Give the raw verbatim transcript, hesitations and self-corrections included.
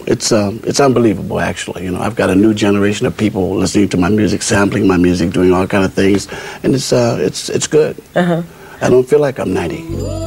it's um, it's unbelievable, actually. You know, I've got a new generation of people listening to my music, sampling my music, doing all kind of things, and it's uh, it's it's good. Uh-huh. I don't feel like I'm ninety.